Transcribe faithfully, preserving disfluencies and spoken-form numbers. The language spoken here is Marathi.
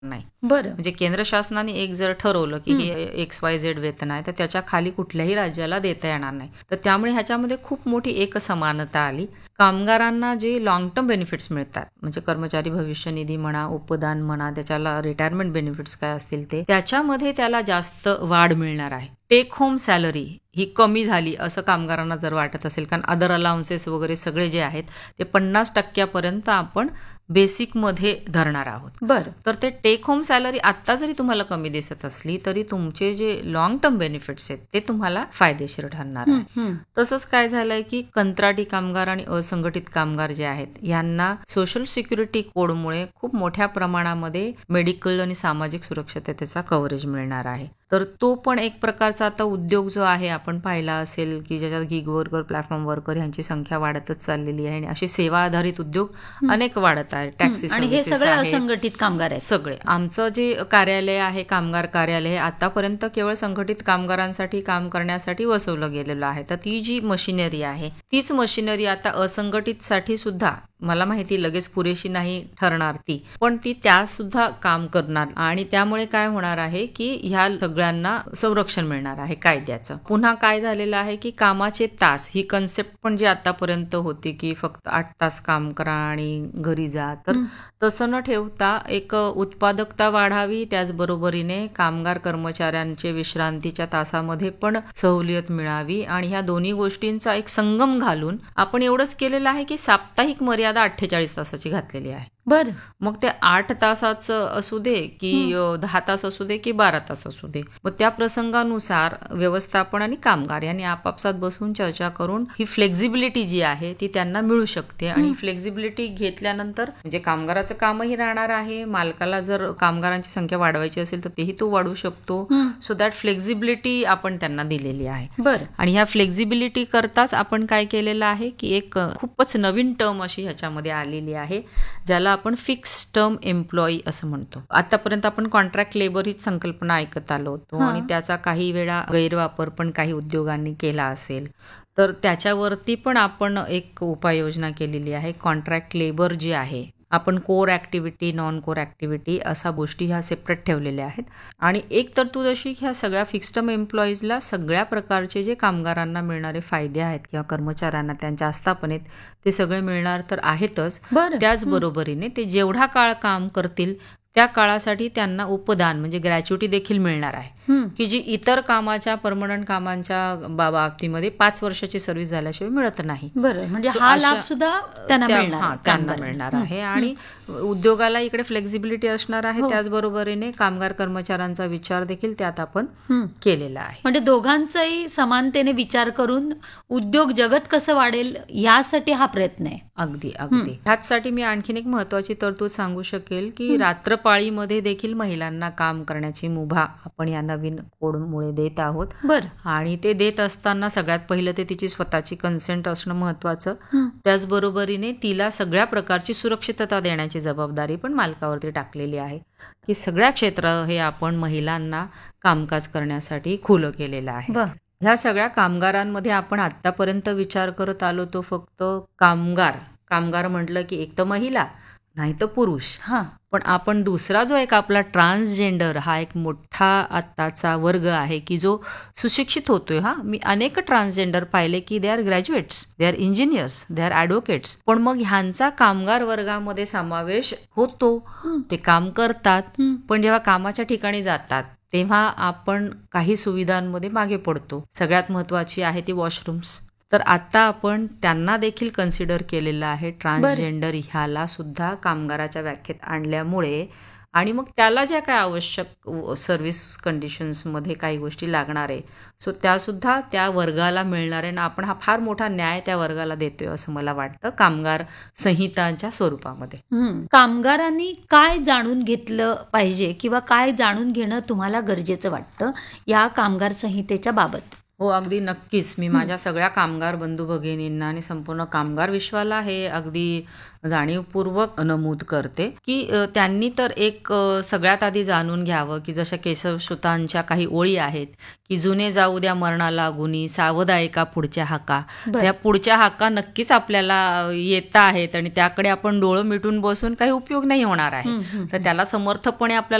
नाही. बरं. म्हणजे केंद्र शासनाने एक जर ठरवलं की हे एक्स वाय झेड वेतन आहे तर त्याच्या खाली कुठल्याही राज्याला देता येणार नाही. तर त्यामुळे ह्याच्यामध्ये खूप मोठी एकसमानता आली. कामगारांना जे लॉंग टर्म बेनिफिट्स मिळतात म्हणजे कर्मचारी भविष्य निधी म्हणा, उपदान म्हणा, त्याच्याला रिटायरमेंट बेनिफिट्स काय असतील ते, त्याच्यामध्ये त्याला जास्त वाढ मिळणार आहे. टेक होम सॅलरी ही कमी झाली असं कामगारांना जर वाटत असेल, कारण अदर अलाउन्सेस वगैरे सगळे जे आहेत ते पन्नास टक्क्यापर्यंत आपण बेसिकमध्ये धरणार आहोत. बरं. तर ते टेक होम सॅलरी आत्ता जरी तुम्हाला कमी दिसत असली तरी तुमचे जे लॉंग टर्म बेनिफिट्स आहेत ते तुम्हाला फायदेशीर ठरणार आहे. हं, हं. तसंच काय झालंय की कंत्राटी कामगार आणि असंघटित कामगार जे आहेत यांना सोशल सिक्युरिटी कोडमुळे खूप मोठ्या प्रमाणामध्ये मेडिकल आणि सामाजिक सुरक्षिततेचा कव्हरेज मिळणार आहे. तर तो पण एक प्रकारचा आता उद्योग जो आहे आपण पाहिला असेल की ज्याच्यात गिग वर्कर, प्लॅटफॉर्म वर्कर यांची संख्या वाढतच चाललेली आहे आणि असे सेवा आधारित उद्योग अनेक वाढत आहेत. टॅक्सी आणि हे सर्व्हिसेस सगळे आहेत. असंघटित कामगार आहेत. सगळे आमचं जे कार्यालय आहे, कामगार कार्यालय, हे आतापर्यंत केवळ संघटित कामगारांसाठी काम करण्यासाठी वसवलं गेलेलं आहे. तर ती जी मशिनरी आहे तीच मशिनरी आता असंघटित साठी सुद्धा, मला माहिती लगेच पुरेशी नाही ठरणार ती, पण ती त्या सुद्धा काम करणार आणि त्यामुळे काय होणार आहे की ह्या सगळ्यांना संरक्षण मिळणार आहे कायद्याचं. पुन्हा काय झालेलं आहे की कामाचे तास ही कन्सेप्ट पण जी आतापर्यंत होती की फक्त आठ तास काम करा आणि घरी जा, तर तसं न ठेवता एक उत्पादकता वाढावी, त्याचबरोबरीने कामगार कर्मचाऱ्यांचे विश्रांतीच्या तासामध्ये पण सवलत मिळावी आणि ह्या दोन्ही गोष्टींचा एक संगम घालून आपण एवढंच केलेलं आहे की साप्ताहिक मर्यादा अठ्ठेचाळीस तासाची घातलेली आहे. बरं. मग ते आठ तासाचं असू दे की दहा तास असू दे की बारा तास असू दे, मग त्या प्रसंगानुसार व्यवस्थापन आणि कामगार यांनी आपापसात बसून चर्चा करून ही फ्लेक्झिबिलिटी जी आहे ती त्यांना मिळू शकते. आणि फ्लेक्झिबिलिटी घेतल्यानंतर म्हणजे कामगाराचं कामही राहणार आहे, मालकाला जर कामगारांची संख्या वाढवायची असेल तर तेही तो वाढवू शकतो. सो दॅट फ्लेक्झिबिलिटी आपण त्यांना दिलेली आहे. बरं. आणि ह्या फ्लेक्झिबिलिटी करताच आपण काय केलेलं आहे की एक खूपच नवीन टर्म अशी ह्याच्यामध्ये आलेली आहे ज्याला आपण फिक्स टर्म एम्प्लॉई असं म्हणतो. आतापर्यंत आपण कॉन्ट्रॅक्ट लेबर हीच संकल्पना ऐकत आलो होतो आणि त्याचा काही वेळा गैरवापर पण काही उद्योगांनी केला असेल, तर त्याच्यावरती पण आपण एक उपाययोजना केलेली आहे. कॉन्ट्रॅक्ट लेबर जे आहे, आपण core activity, non core activity असा गोष्टी ह्या सेपरेट ठेवलेल्या आहेत. आणि एक तरतूद अशी ह्या सगळ्या फिक्स टर्म एम्प्लॉईजला सगळ्या प्रकारचे जे कामगारांना मिळणारे फायदे आहेत किंवा कर्मचाऱ्यांना त्यांच्या आस्थापनेत ते सगळे मिळणार तर आहेतच. त्याचबरोबरीने ते जेवढा काळ काम करतील त्या काळासाठी त्यांना उपदान म्हणजे ग्रॅच्युटी देखील मिळणार आहे की जी इतर कामाच्या परमनंट कामांच्या बाबतीमध्ये पाच वर्षाची सर्व्हिस झाल्याशिवाय मिळत नाही. बरं. म्हणजे हा लाभ सुद्धा त्यांना मिळणार त्यांना मिळणार आहे. आणि उद्योगाला इकडे फ्लेक्झिबिलिटी असणार आहे, त्याचबरोबरीने कामगार कर्मचाऱ्यांचा विचार देखील त्यात आपण केलेला आहे. म्हणजे दोघांचाही समानतेने विचार करून उद्योग जगत कसं वाढेल यासाठी हा प्रयत्न आहे. अगदी अगदी ह्याचसाठी मी आणखीन एक महत्वाची तरतूद सांगू शकेल की रात्रपाळीमध्ये देखील महिलांना काम करण्याची मुभा आपण या नवीन कोडमुळे देत आहोत. बरं. आणि ते देत असताना सगळ्यात पहिलं ते तिची स्वतःची कन्सेंट असणं महत्वाचं, त्याचबरोबरीने तिला सगळ्या प्रकारची सुरक्षितता देण्याची जबाबदारी पण मालकावरती टाकलेली आहे की सगळ्या क्षेत्र हे आपण महिलांना कामकाज करण्यासाठी खुलं केलेलं आहे. ह्या सगळ्या कामगारांमध्ये आपण आतापर्यंत विचार करत आलो तो फक्त कामगार कामगार म्हटलं की एक तर महिला नाही तर पुरुष. पण आपण दुसरा जो एक आपला ट्रान्सजेंडर हा एक मोठा आत्ताचा वर्ग आहे की जो सुशिक्षित होतोय. हा मी अनेक ट्रान्सजेंडर पाहिले की they are graduates, they are engineers, they are advocates, पण मग ह्यांचा कामगार वर्गामध्ये समावेश होतो. ते काम करतात पण जेव्हा कामाच्या ठिकाणी जातात तेव्हा आपण काही सुविधांमध्ये मागे पडतो. सगळ्यात महत्वाची आहे ती वॉशरूम्स. तर आता आपण त्यांना देखील कन्सिडर केलेलं आहे. ट्रान्सजेंडर ह्याला सुद्धा कामगाराच्या व्याख्येत आणल्यामुळे आणि मग त्याला ज्या काय आवश्यक सर्व्हिस कंडिशन्समध्ये काही गोष्टी लागणार आहे सो त्यासुद्धा त्या वर्गाला मिळणार आहे. आपण हा फार मोठा न्याय त्या वर्गाला देतोय असं मला वाटतं कामगार संहितांच्या स्वरूपामध्ये. कामगारांनी काय जाणून घेतलं पाहिजे किंवा काय जाणून घेणं तुम्हाला गरजेचं वाटतं या कामगार संहितेच्या बाबत? हो, अगदी नक्कीच. मी माझ्या सगळ्या कामगार बंधू भगिनींना आणि संपूर्ण कामगार विश्वाला हे अगदी जाणीवपूर्वक नमूद करते, की अ, त्यांनी तर एक अ, सगळ्यात आधी जाणून घ्यावं, की जशा केशवसुतांच्या काही ओळी आहेत, की जुने जाऊ द्या मरणाला गुणी, सावध ऐका पुढच्या हाका. बरं. त्या पुढच्या हाका नक्कीच आपल्याला येत आहेत आणि त्याकडे आपण डोळं मिटून बसून काही उपयोग नाही होणार आहे. हं, हं, तर त्याला समर्थपणे आपल्याला